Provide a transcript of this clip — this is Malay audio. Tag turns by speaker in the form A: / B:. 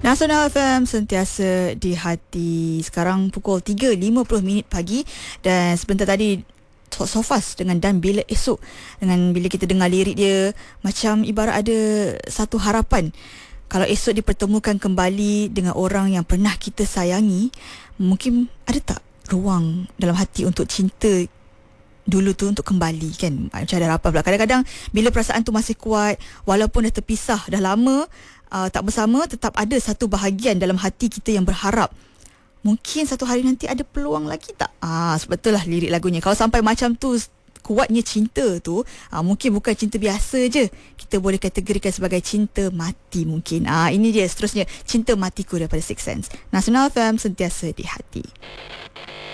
A: Nasional FM sentiasa di hati. Sekarang pukul 3.50 pagi dan sebentar tadi so fast dengan Dan Bila Esok, dengan bila kita dengar lirik dia, macam ibarat ada satu harapan. Kalau esok dipertemukan kembali dengan orang yang pernah kita sayangi, mungkin ada tak ruang dalam hati untuk cinta dulu tu untuk kembali, kan? Macam ada harapan pula. Kadang-kadang bila perasaan tu masih kuat, walaupun dah terpisah dah lama, tak bersama, tetap ada satu bahagian dalam hati kita yang berharap mungkin satu hari nanti ada peluang lagi tak? Betul lah lirik lagunya. Kalau sampai macam tu, kuatnya cinta tu, mungkin bukan cinta biasa je, kita boleh kategorikan sebagai cinta mati mungkin. Ini dia seterusnya, Cinta Matiku daripada Six Sense. Nasional FM sentiasa di hati.